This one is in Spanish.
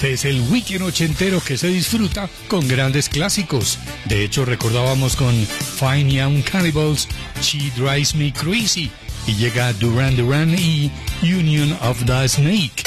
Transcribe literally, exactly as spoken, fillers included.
Este es el weekend ochentero que se disfruta con grandes clásicos. De hecho, recordábamos con Fine Young Cannibals, She Drives Me Crazy, y llega Duran Duran y Union of the Snake.